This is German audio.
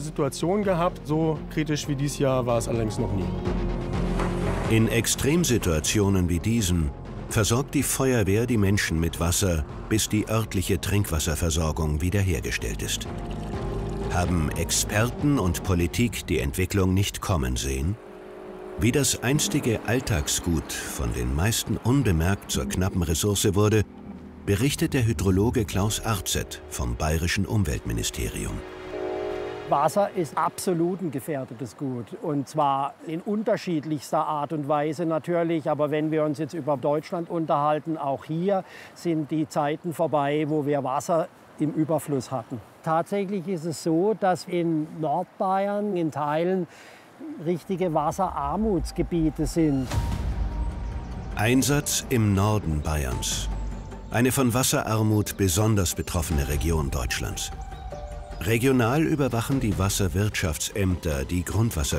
Situationen gehabt. So kritisch wie dieses Jahr war es allerdings noch nie. In Extremsituationen wie diesen versorgt die Feuerwehr die Menschen mit Wasser, bis die örtliche Trinkwasserversorgung wiederhergestellt ist. Haben Experten und Politik die Entwicklung nicht kommen sehen? Wie das einstige Alltagsgut von den meisten unbemerkt zur knappen Ressource wurde, berichtet der Hydrologe Klaus Arzet vom Bayerischen Umweltministerium. Wasser ist absolut ein gefährdetes Gut, und zwar in unterschiedlichster Art und Weise natürlich. Aber wenn wir uns jetzt über Deutschland unterhalten, auch hier sind die Zeiten vorbei, wo wir Wasser im Überfluss hatten. Tatsächlich ist es so, dass in Nordbayern in Teilen richtige Wasserarmutsgebiete sind. Einsatz im Norden Bayerns. Eine von Wasserarmut besonders betroffene Region Deutschlands. Regional überwachen die Wasserwirtschaftsämter die Grundwasser